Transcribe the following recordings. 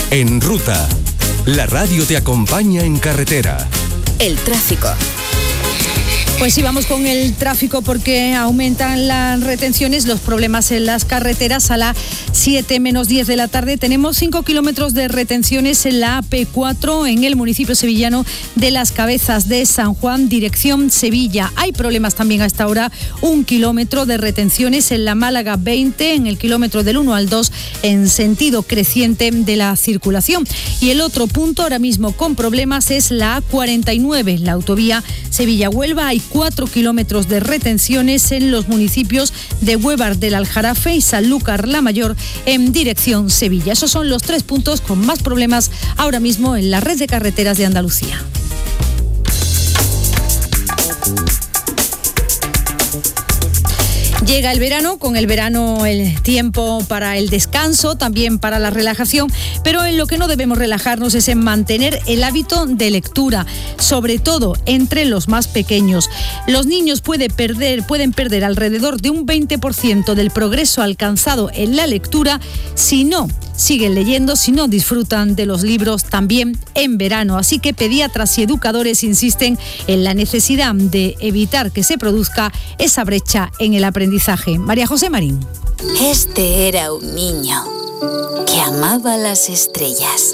En Ruta, la radio te acompaña en carretera. El tráfico. Pues sí, vamos con el tráfico porque aumentan las retenciones, los problemas en las carreteras. A las 7 menos 10 de la tarde tenemos 5 kilómetros de retenciones en la AP4 en el municipio sevillano de Las Cabezas de San Juan, dirección Sevilla. Hay problemas también a esta hora, 1 kilómetro de retenciones en la Málaga 20, en el kilómetro del 1 al 2 en sentido creciente de la circulación. Y el otro punto ahora mismo con problemas es la A49, la autovía Sevilla-Huelva. Hay 4 kilómetros de retenciones en los municipios de Huévar del Aljarafe y Sanlúcar la Mayor en dirección Sevilla. Esos son los 3 puntos con más problemas ahora mismo en la red de carreteras de Andalucía. Llega el verano, con el verano el tiempo para el descanso, también para la relajación, pero en lo que no debemos relajarnos es en mantener el hábito de lectura, sobre todo entre los más pequeños. Los niños pueden perder alrededor de un 20% del progreso alcanzado en la lectura si no siguen leyendo, si no disfrutan de los libros también en verano. Así que pediatras y educadores insisten en la necesidad de evitar que se produzca esa brecha en el aprendizaje. María José Marín. Este era un niño que amaba las estrellas.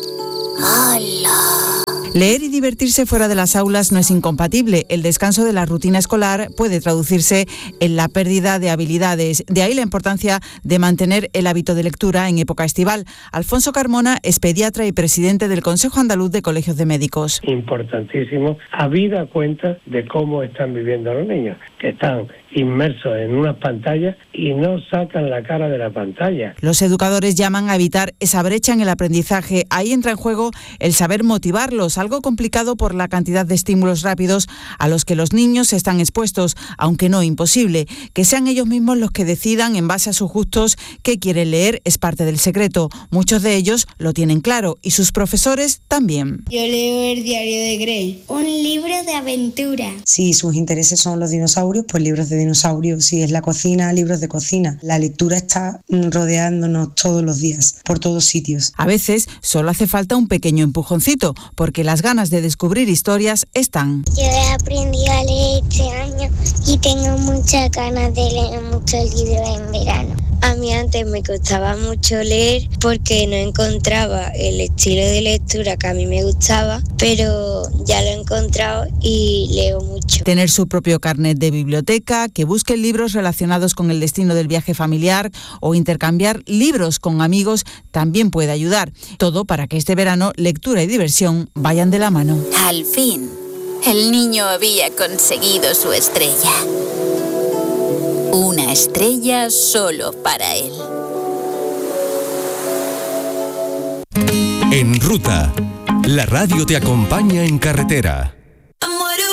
¡Hola! Leer y divertirse fuera de las aulas no es incompatible. El descanso de la rutina escolar puede traducirse en la pérdida de habilidades. De ahí la importancia de mantener el hábito de lectura en época estival. Alfonso Carmona es pediatra y presidente del Consejo Andaluz de Colegios de Médicos. Importantísimo, habida cuenta de cómo están viviendo los niños, que están inmersos en unas pantallas y no sacan la cara de la pantalla. Los educadores llaman a evitar esa brecha en el aprendizaje. Ahí entra en juego el saber motivarlos, algo complicado por la cantidad de estímulos rápidos a los que los niños están expuestos, aunque no imposible. Que sean ellos mismos los que decidan en base a sus gustos qué quieren leer es parte del secreto. Muchos de ellos lo tienen claro y sus profesores también. Yo leo el diario de Grey, un libro de aventura. Si sus intereses son los dinosaurios, pues libros de dinosaurios. Si es la cocina, libros de cocina. La lectura está rodeándonos todos los días, por todos sitios. A veces solo hace falta un pequeño empujoncito, porque las ganas de descubrir historias están. Yo he aprendido a leer este año y tengo muchas ganas de leer muchos libros en verano. A mí antes me costaba mucho leer porque no encontraba el estilo de lectura que a mí me gustaba, pero ya lo he encontrado y leo mucho. Tener su propio carnet de biblioteca, que busque libros relacionados con el destino del viaje familiar o intercambiar libros con amigos también puede ayudar. Todo para que este verano lectura y diversión vayan de la mano. Al fin, el niño había conseguido su estrella. Una estrella solo para él. En Ruta, la radio te acompaña en carretera.